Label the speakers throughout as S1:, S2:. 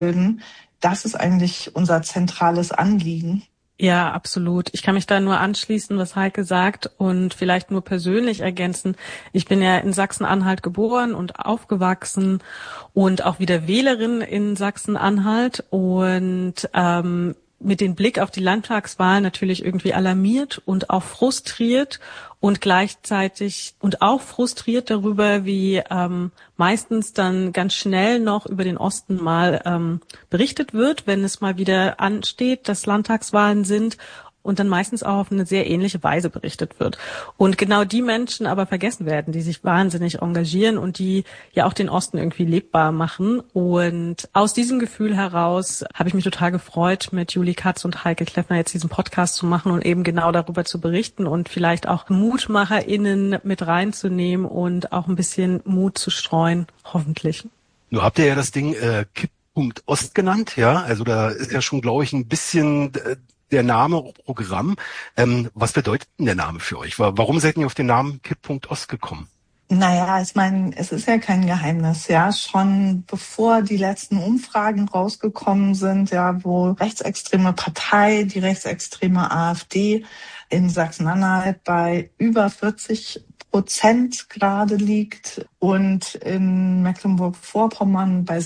S1: Das ist eigentlich unser zentrales Anliegen.
S2: Ja, absolut. Ich kann mich da nur anschließen, was Heike sagt und vielleicht nur persönlich ergänzen. Ich bin ja in Sachsen-Anhalt geboren und aufgewachsen und auch wieder Wählerin in Sachsen-Anhalt und mit dem Blick auf die Landtagswahl natürlich irgendwie alarmiert und auch frustriert und gleichzeitig und auch frustriert darüber, wie meistens dann ganz schnell noch über den Osten mal berichtet wird, wenn es mal wieder ansteht, dass Landtagswahlen sind und dann meistens auch auf eine sehr ähnliche Weise berichtet wird. Und genau die Menschen aber vergessen werden, die sich wahnsinnig engagieren und die ja auch den Osten irgendwie lebbar machen. Und aus diesem Gefühl heraus habe ich mich total gefreut, mit Julie Katz und Heike Kleffner jetzt diesen Podcast zu machen und eben genau darüber zu berichten und vielleicht auch MutmacherInnen mit reinzunehmen und auch ein bisschen Mut zu streuen, hoffentlich.
S3: Nur habt ihr ja das Ding Kipppunkt Ost genannt, ja, also da ist ja schon, glaube ich, ein bisschen der Name Programm. Was bedeutet denn der Name für euch? Warum seid ihr auf den Namen Kipppunkt Ost gekommen?
S1: Naja, ich meine, es ist ja kein Geheimnis, ja. Schon bevor die letzten Umfragen rausgekommen sind, ja, wo rechtsextreme Partei, die rechtsextreme AfD in Sachsen-Anhalt bei über 40% gerade liegt und in Mecklenburg-Vorpommern bei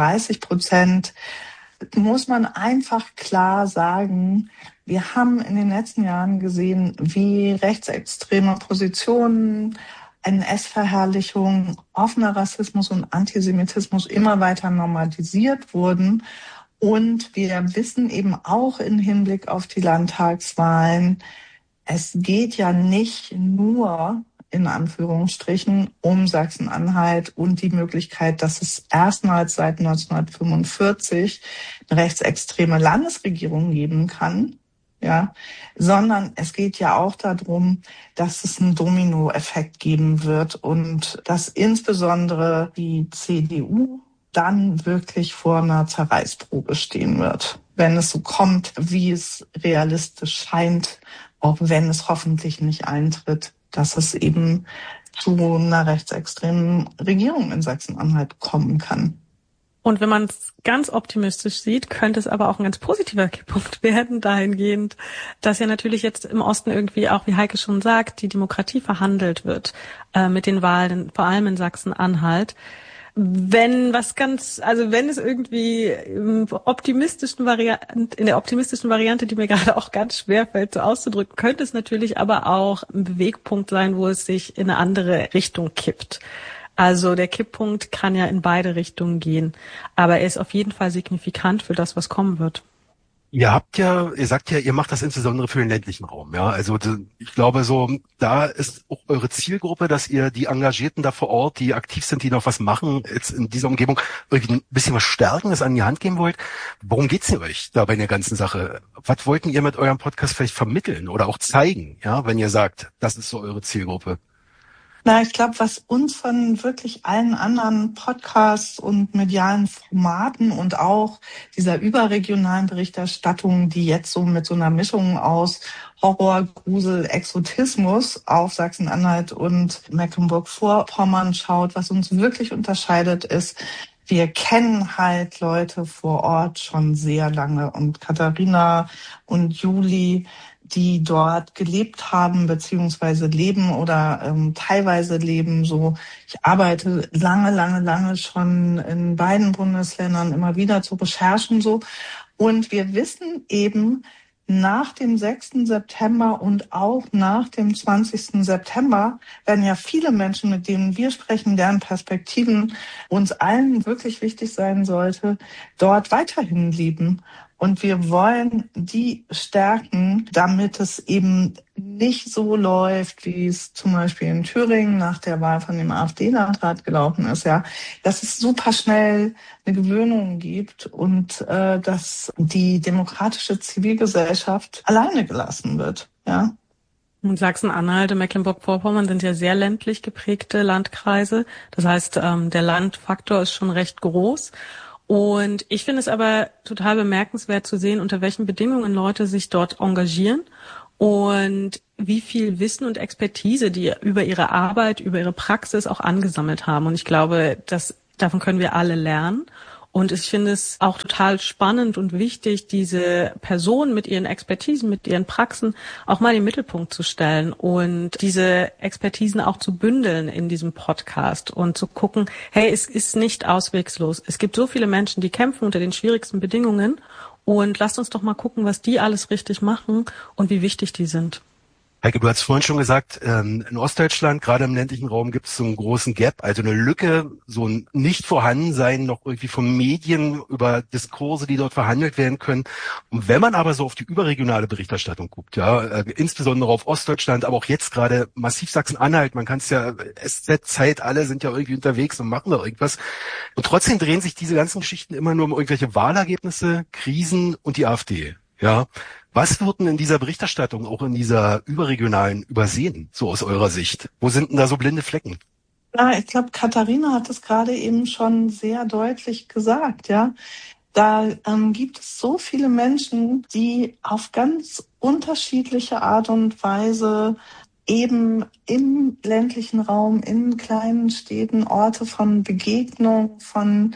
S1: 36%, muss man einfach klar sagen, wir haben in den letzten Jahren gesehen, wie rechtsextreme Positionen, NS-Verherrlichung, offener Rassismus und Antisemitismus immer weiter normalisiert wurden. Und wir wissen eben auch im Hinblick auf die Landtagswahlen, es geht ja nicht nur in Anführungsstrichen um Sachsen-Anhalt und die Möglichkeit, dass es erstmals seit 1945 eine rechtsextreme Landesregierung geben kann, ja, sondern es geht ja auch darum, dass es einen Dominoeffekt geben wird und dass insbesondere die CDU dann wirklich vor einer Zerreißprobe stehen wird, wenn es so kommt, wie es realistisch scheint, auch wenn es hoffentlich nicht eintritt, dass es eben zu einer rechtsextremen Regierung in Sachsen-Anhalt kommen kann.
S2: Und wenn man es ganz optimistisch sieht, könnte es aber auch ein ganz positiver Kipppunkt werden, dahingehend, dass ja natürlich jetzt im Osten irgendwie auch, wie Heike schon sagt, die Demokratie verhandelt wird mit den Wahlen, vor allem in Sachsen-Anhalt. Wenn es irgendwie in der optimistischen Variante, die mir gerade auch ganz schwer fällt, so auszudrücken, könnte es natürlich aber auch ein Bewegpunkt sein, wo es sich in eine andere Richtung kippt. Also der Kipppunkt kann ja in beide Richtungen gehen, aber er ist auf jeden Fall signifikant für das, was kommen wird.
S3: Ihr sagt ja, ihr macht das insbesondere für den ländlichen Raum, ja. Also ich glaube so, da ist auch eure Zielgruppe, dass ihr die Engagierten da vor Ort, die aktiv sind, die noch was machen, jetzt in dieser Umgebung, irgendwie ein bisschen was stärken, das an die Hand geben wollt. Worum geht's denn euch da bei der ganzen Sache? Was wollten ihr mit eurem Podcast vielleicht vermitteln oder auch zeigen, ja, wenn ihr sagt, das ist so eure Zielgruppe?
S1: Na, ich glaube, was uns von wirklich allen anderen Podcasts und medialen Formaten und auch dieser überregionalen Berichterstattung, die jetzt so mit so einer Mischung aus Horror, Grusel, Exotismus auf Sachsen-Anhalt und Mecklenburg-Vorpommern schaut, was uns wirklich unterscheidet, ist, wir kennen halt Leute vor Ort schon sehr lange und Katharina und Juli, die dort gelebt haben beziehungsweise leben oder teilweise leben. So, ich arbeite lange schon in beiden Bundesländern immer wieder zu Recherchen so. Und wir wissen eben, nach dem 6. September und auch nach dem 20. September werden ja viele Menschen, mit denen wir sprechen, deren Perspektiven uns allen wirklich wichtig sein sollte, dort weiterhin leben. Und wir wollen die stärken, damit es eben nicht so läuft, wie es zum Beispiel in Thüringen nach der Wahl von dem AfD-Landrat gelaufen ist, ja, dass es super schnell eine Gewöhnung gibt und dass die demokratische Zivilgesellschaft alleine gelassen wird, ja.
S2: Und Sachsen-Anhalt und Mecklenburg-Vorpommern sind ja sehr ländlich geprägte Landkreise. Das heißt, der Landfaktor ist schon recht groß. Und ich finde es aber total bemerkenswert zu sehen, unter welchen Bedingungen Leute sich dort engagieren und wie viel Wissen und Expertise die über ihre Arbeit, über ihre Praxis auch angesammelt haben. Und ich glaube, davon können wir alle lernen. Und ich finde es auch total spannend und wichtig, diese Personen mit ihren Expertisen, mit ihren Praxen auch mal in den Mittelpunkt zu stellen und diese Expertisen auch zu bündeln in diesem Podcast und zu gucken, hey, es ist nicht auswegslos. Es gibt so viele Menschen, die kämpfen unter den schwierigsten Bedingungen und lasst uns doch mal gucken, was die alles richtig machen und wie wichtig die sind.
S3: Heike, du hast vorhin schon gesagt, in Ostdeutschland, gerade im ländlichen Raum, gibt es so einen großen Gap, also eine Lücke, so ein Nicht-Vorhandensein noch irgendwie von Medien über Diskurse, die dort verhandelt werden können. Und wenn man aber so auf die überregionale Berichterstattung guckt, ja, insbesondere auf Ostdeutschland, aber auch jetzt gerade massiv Sachsen-Anhalt, man kann es ja, SZ, Zeit, alle sind ja irgendwie unterwegs und machen da irgendwas. Und trotzdem drehen sich diese ganzen Geschichten immer nur um irgendwelche Wahlergebnisse, Krisen und die AfD. Ja, was wird denn in dieser Berichterstattung, auch in dieser überregionalen, übersehen, so aus eurer Sicht? Wo sind denn da so blinde Flecken?
S1: Ja, ich glaube, Katharina hat es gerade eben schon sehr deutlich gesagt, ja. Da gibt es so viele Menschen, die auf ganz unterschiedliche Art und Weise eben im ländlichen Raum, in kleinen Städten Orte von Begegnung, von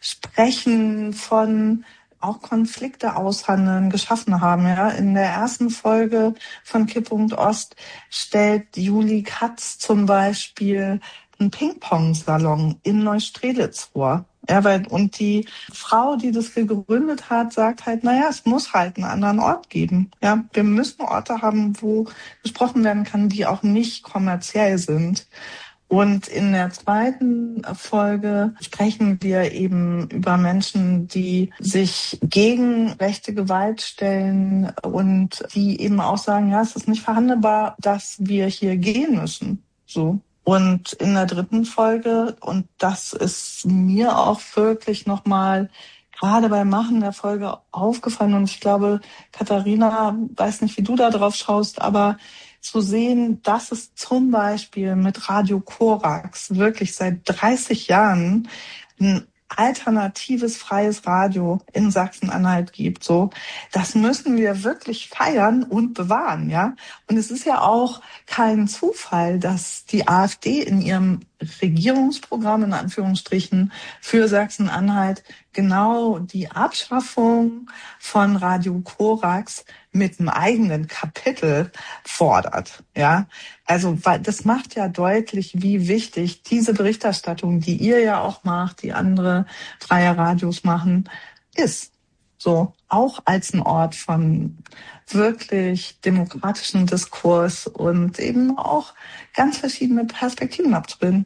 S1: Sprechen, von auch Konflikte aushandeln, geschaffen haben. Ja. In der ersten Folge von Kipppunkt Ost stellt Julie Katz zum Beispiel einen Ping-Pong-Salon in Neustrelitz vor. Ja, und die Frau, die das gegründet hat, sagt halt, naja, es muss halt einen anderen Ort geben. Ja, wir müssen Orte haben, wo gesprochen werden kann, die auch nicht kommerziell sind. Und in der zweiten Folge sprechen wir eben über Menschen, die sich gegen rechte Gewalt stellen und die eben auch sagen, ja, es ist nicht verhandelbar, dass wir hier gehen müssen. So. Und in der dritten Folge, und das ist mir auch wirklich nochmal gerade beim Machen der Folge aufgefallen, und ich glaube, Katharina, weiß nicht, wie du da drauf schaust, aber zu sehen, dass es zum Beispiel mit Radio Korax wirklich seit 30 Jahren ein alternatives freies Radio in Sachsen-Anhalt gibt. So, das müssen wir wirklich feiern und bewahren, ja. Und es ist ja auch kein Zufall, dass die AfD in ihrem Regierungsprogramm in Anführungsstrichen für Sachsen-Anhalt genau die Abschaffung von Radio Korax mit einem eigenen Kapitel fordert, ja. Also, weil das macht ja deutlich, wie wichtig diese Berichterstattung, die ihr ja auch macht, die andere freie Radios machen, ist. So, auch als ein Ort von wirklich demokratischen Diskurs und eben auch ganz verschiedene Perspektiven abzubilden.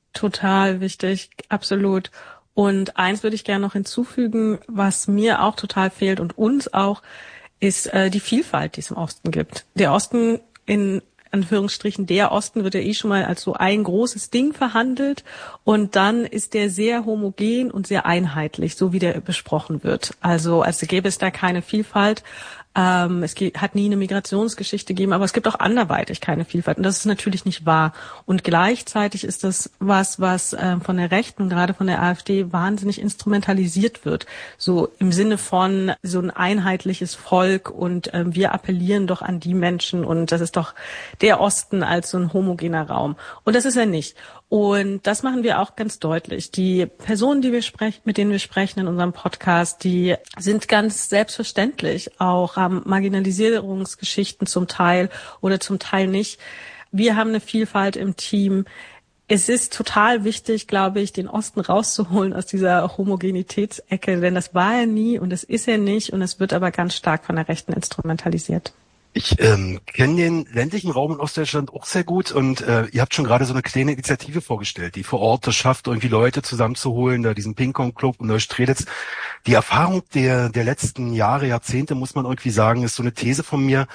S2: Total wichtig, absolut. Und eins würde ich gerne noch hinzufügen, was mir auch total fehlt und uns auch, ist die Vielfalt, die es im Osten gibt. Der Osten, in Anführungsstrichen, der Osten wird ja eh schon mal als so ein großes Ding verhandelt und dann ist der sehr homogen und sehr einheitlich, so wie der besprochen wird. Also als gäbe es da keine Vielfalt. Es hat nie eine Migrationsgeschichte gegeben, aber es gibt auch anderweitig keine Vielfalt. Und das ist natürlich nicht wahr. Und gleichzeitig ist das was von der Rechten und gerade von der AfD wahnsinnig instrumentalisiert wird. So im Sinne von so ein einheitliches Volk und wir appellieren doch an die Menschen und das ist doch der Osten als so ein homogener Raum. Und das ist er nicht. Und das machen wir auch ganz deutlich. Die Personen, mit denen wir sprechen in unserem Podcast, die sind ganz selbstverständlich auch, haben Marginalisierungsgeschichten zum Teil oder zum Teil nicht. Wir haben eine Vielfalt im Team. Es ist total wichtig, glaube ich, den Osten rauszuholen aus dieser Homogenitätsecke, denn das war er nie und das ist er nicht und es wird aber ganz stark von der Rechten instrumentalisiert.
S3: Ich kenne den ländlichen Raum in Ostdeutschland auch sehr gut und ihr habt schon gerade so eine kleine Initiative vorgestellt, die vor Ort das schafft, irgendwie Leute zusammenzuholen, da diesen Ping-Pong-Club in Neustrelitz. Die Erfahrung der letzten Jahre, Jahrzehnte, muss man irgendwie sagen, ist so eine These von mir.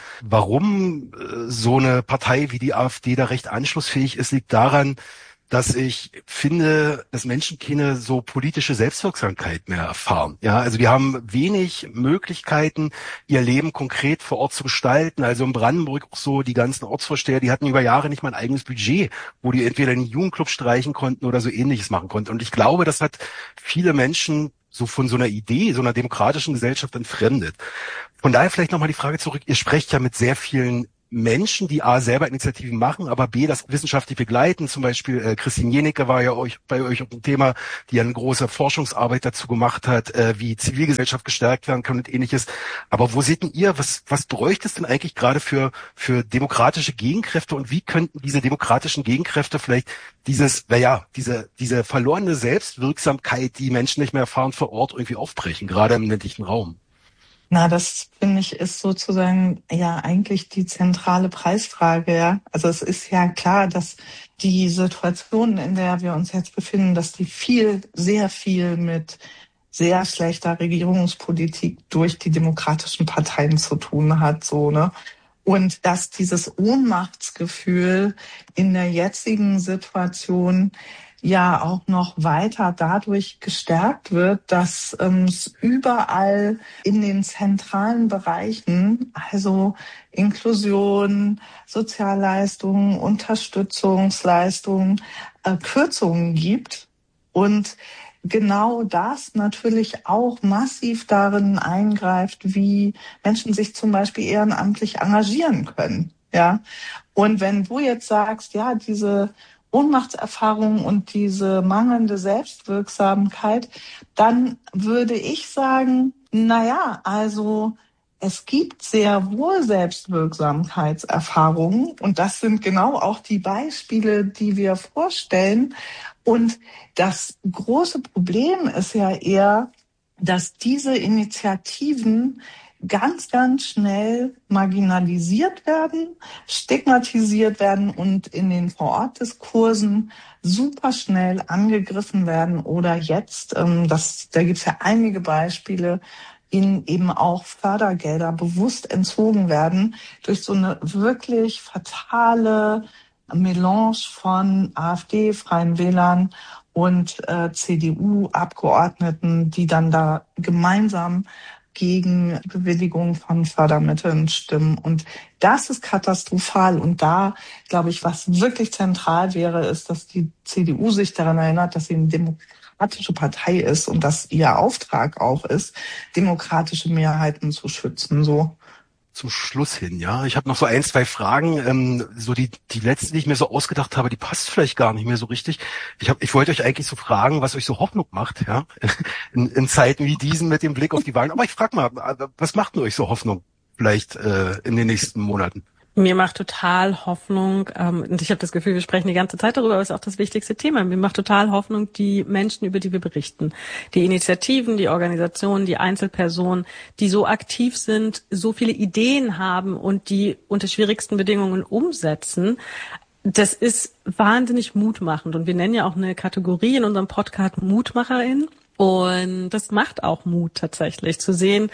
S3: Warum so eine Partei wie die AfD da recht anschlussfähig ist, liegt daran, dass ich finde, dass Menschen keine so politische Selbstwirksamkeit mehr erfahren. Ja, also die haben wenig Möglichkeiten, ihr Leben konkret vor Ort zu gestalten. Also in Brandenburg auch so die ganzen Ortsvorsteher, die hatten über Jahre nicht mal ein eigenes Budget, wo die entweder einen Jugendclub streichen konnten oder so Ähnliches machen konnten. Und ich glaube, das hat viele Menschen so von so einer Idee, so einer demokratischen Gesellschaft entfremdet. Von daher vielleicht nochmal die Frage zurück. Ihr sprecht ja mit sehr vielen Menschen, die A, selber Initiativen machen, aber B, das wissenschaftlich begleiten. Zum Beispiel Christine Jenecke war ja bei euch auf dem Thema, die eine große Forschungsarbeit dazu gemacht hat, wie Zivilgesellschaft gestärkt werden kann und Ähnliches. Aber wo seht denn ihr, was bräuchte es denn eigentlich gerade für demokratische Gegenkräfte und wie könnten diese demokratischen Gegenkräfte vielleicht diese verlorene Selbstwirksamkeit, die Menschen nicht mehr erfahren vor Ort, irgendwie aufbrechen, gerade im ländlichen Raum?
S1: Na, das finde ich ist sozusagen ja eigentlich die zentrale Preisfrage, ja. Also es ist ja klar, dass die Situation, in der wir uns jetzt befinden, dass die sehr viel mit sehr schlechter Regierungspolitik durch die demokratischen Parteien zu tun hat, so, ne? Und dass dieses Ohnmachtsgefühl in der jetzigen Situation ja auch noch weiter dadurch gestärkt wird, dass es überall in den zentralen Bereichen, also Inklusion, Sozialleistungen, Unterstützungsleistungen, Kürzungen gibt und genau das natürlich auch massiv darin eingreift, wie Menschen sich zum Beispiel ehrenamtlich engagieren können. Ja. Und wenn du jetzt sagst, ja, diese Ohnmachtserfahrung und diese mangelnde Selbstwirksamkeit, dann würde ich sagen, naja, also es gibt sehr wohl Selbstwirksamkeitserfahrungen und das sind genau auch die Beispiele, die wir vorstellen. Und das große Problem ist ja eher, dass diese Initiativen ganz, ganz schnell marginalisiert werden, stigmatisiert werden und in den Vorortdiskursen super schnell angegriffen werden oder jetzt, da gibt es ja einige Beispiele, ihnen eben auch Fördergelder bewusst entzogen werden durch so eine wirklich fatale Melange von AfD, Freien Wählern und CDU-Abgeordneten, die dann da gemeinsam gegen Bewilligung von Fördermitteln stimmen. Und das ist katastrophal. Und da, glaube ich, was wirklich zentral wäre, ist, dass die CDU sich daran erinnert, dass sie eine demokratische Partei ist und dass ihr Auftrag auch ist, demokratische Mehrheiten zu schützen. So.
S3: Zum Schluss hin, ja. Ich habe noch so ein, zwei Fragen. So die letzte, die ich mir so ausgedacht habe, die passt vielleicht gar nicht mehr so richtig. Ich wollte euch eigentlich so fragen, was euch so Hoffnung macht, ja, in Zeiten wie diesen mit dem Blick auf die Wahlen. Aber ich frage mal, was macht denn euch so Hoffnung vielleicht in den nächsten Monaten?
S2: Mir macht total Hoffnung, und ich habe das Gefühl, wir sprechen die ganze Zeit darüber, aber es ist auch das wichtigste Thema. Mir macht total Hoffnung die Menschen, über die wir berichten. Die Initiativen, die Organisationen, die Einzelpersonen, die so aktiv sind, so viele Ideen haben und die unter schwierigsten Bedingungen umsetzen. Das ist wahnsinnig mutmachend. Und wir nennen ja auch eine Kategorie in unserem Podcast Mutmacherin. Und das macht auch Mut tatsächlich, zu sehen,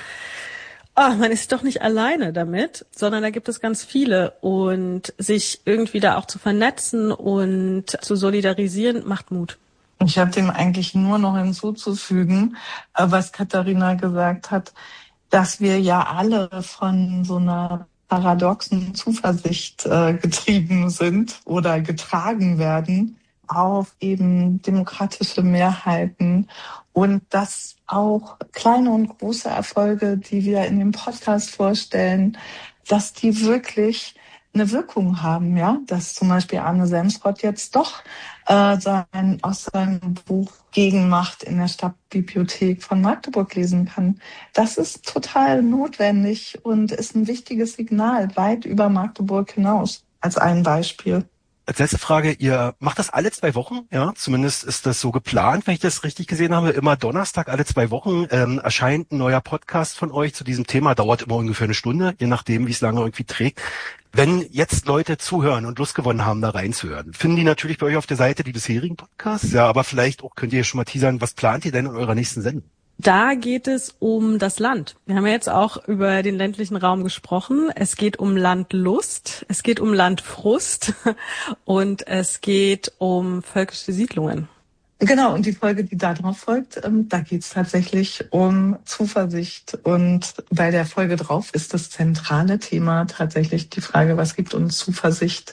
S2: man ist doch nicht alleine damit, sondern da gibt es ganz viele und sich irgendwie da auch zu vernetzen und zu solidarisieren, macht Mut.
S1: Ich habe dem eigentlich nur noch hinzuzufügen, was Katharina gesagt hat, dass wir ja alle von so einer paradoxen Zuversicht getrieben sind oder getragen werden auf eben demokratische Mehrheiten und dass auch kleine und große Erfolge, die wir in dem Podcast vorstellen, dass die wirklich eine Wirkung haben, ja, dass zum Beispiel Arne Semsrott jetzt doch aus seinem Buch Gegenmacht in der Stadtbibliothek von Magdeburg lesen kann. Das ist total notwendig und ist ein wichtiges Signal weit über Magdeburg hinaus, als ein Beispiel.
S3: Als letzte Frage, ihr macht das alle 2 Wochen, ja? Zumindest ist das so geplant, wenn ich das richtig gesehen habe. Immer Donnerstag alle 2 Wochen erscheint ein neuer Podcast von euch zu diesem Thema. Dauert immer ungefähr eine Stunde, je nachdem, wie es lange irgendwie trägt. Wenn jetzt Leute zuhören und Lust gewonnen haben, da reinzuhören, finden die natürlich bei euch auf der Seite die bisherigen Podcasts. Ja, aber vielleicht auch könnt ihr schon mal teasern, was plant ihr denn in eurer nächsten Sendung?
S2: Da geht es um das Land. Wir haben ja jetzt auch über den ländlichen Raum gesprochen. Es geht um Landlust, es geht um Landfrust und es geht um völkische Siedlungen.
S1: Genau, und die Folge, die da drauf folgt, da geht es tatsächlich um Zuversicht. Und bei der Folge drauf ist das zentrale Thema tatsächlich die Frage, was gibt uns Zuversicht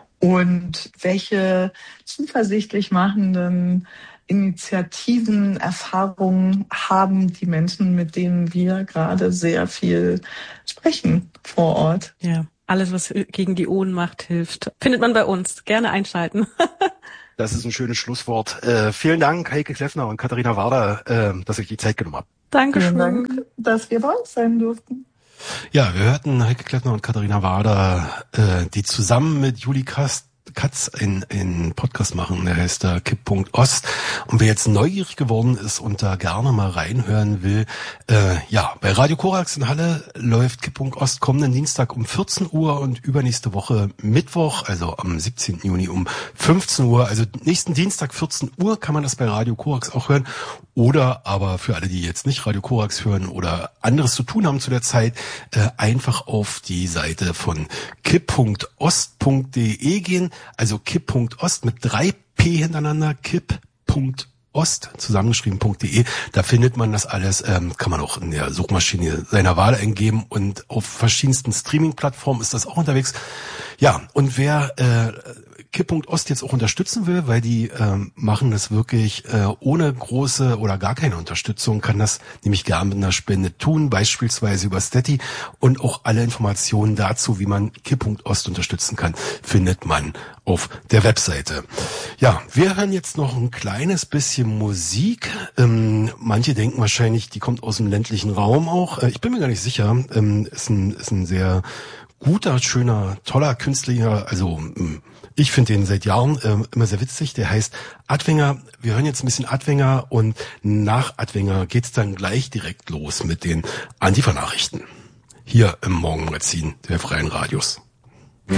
S1: und welche zuversichtlich machenden Initiativen, Erfahrungen haben die Menschen, mit denen wir gerade sehr viel sprechen vor Ort.
S2: Ja. alles, was gegen die Ohnmacht hilft, findet man bei uns. Gerne einschalten.
S3: Das ist ein schönes Schlusswort. Vielen Dank, Heike Kleffner und Katharina Warder, dass ihr euch die Zeit genommen habt.
S2: Dankeschön.
S1: Vielen Dank, dass wir bei euch sein durften.
S3: Ja, wir hörten Heike Kleffner und Katharina Warder, die zusammen mit Juli Katz einen Podcast machen, der heißt Kipp.ost. Und wer jetzt neugierig geworden ist und da gerne mal reinhören will, bei Radio Korax in Halle läuft Kipp.ost kommenden Dienstag um 14 Uhr und übernächste Woche Mittwoch, also am 17. Juni um 15 Uhr. Also nächsten Dienstag 14 Uhr kann man das bei Radio Korax auch hören. Oder aber für alle, die jetzt nicht Radio Korax hören oder anderes zu tun haben zu der Zeit, einfach auf die Seite von kipp.ost.de gehen. Also kipp.ost mit 3 P hintereinander, kipp.ost zusammengeschrieben.de. Da findet man das alles, kann man auch in der Suchmaschine seiner Wahl eingeben und auf verschiedensten Streaming-Plattformen ist das auch unterwegs. Ja, und wer Kipp.ost jetzt auch unterstützen will, weil die machen das wirklich ohne große oder gar keine Unterstützung, kann das nämlich gerne mit einer Spende tun, beispielsweise über Steady, und auch alle Informationen dazu, wie man Kipp.ost unterstützen kann, findet man auf der Webseite. Ja, wir hören jetzt noch ein kleines bisschen Musik. Manche denken wahrscheinlich, die kommt aus dem ländlichen Raum auch. Ich bin mir gar nicht sicher. Ist ein sehr guter, schöner, toller Künstler, also ich finde den seit Jahren immer sehr witzig. Der heißt Adwenger. Wir hören jetzt ein bisschen Adwenger und nach Adwenger geht's dann gleich direkt los mit den Antifa-Nachrichten. Hier im Morgenmagazin der Freien Radios.